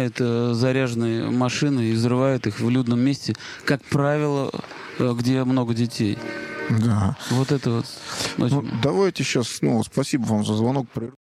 гоняют заряженные машины и взрывают их в людном месте, как правило, где много детей. Да. Вот это вот. Ну, давайте сейчас, спасибо вам за звонок.